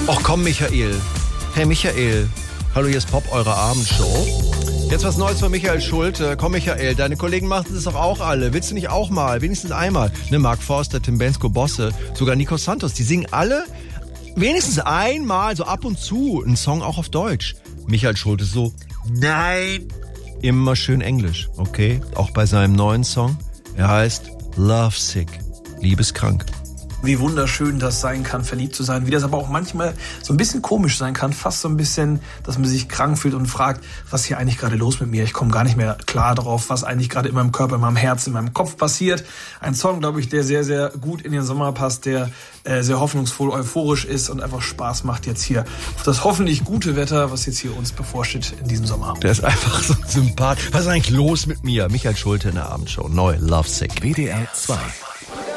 Och komm, Michael. Hey, Michael. Hallo, hier ist Pop, eure Abendshow. Jetzt was Neues von Michael Schulte. Komm, Michael, deine Kollegen machen das doch auch alle. Willst du nicht auch mal? Wenigstens einmal. Ne, Mark Forster, Tim Bensko, Bosse, sogar Nico Santos. Die singen alle wenigstens einmal, so ab und zu, einen Song auch auf Deutsch. Michael Schulte so, nein. Immer schön Englisch, okay? Auch bei seinem neuen Song. Er heißt Lovesick. Liebeskrank. Wie wunderschön das sein kann, verliebt zu sein. Wie das aber auch manchmal so ein bisschen komisch sein kann. Fast so ein bisschen, dass man sich krank fühlt und fragt, was ist hier eigentlich gerade los mit mir? Ich komme gar nicht mehr klar drauf, was eigentlich gerade in meinem Körper, in meinem Herzen, in meinem Kopf passiert. Ein Song, glaube ich, der sehr, sehr gut in den Sommer passt, der sehr hoffnungsvoll, euphorisch ist und einfach Spaß macht jetzt hier auf das hoffentlich gute Wetter, was jetzt hier uns bevorsteht in diesem Sommer. Der ist einfach so sympathisch. Was ist eigentlich los mit mir? Michael Schulte in der Abendshow. Neu, Lovesick. WDR 2.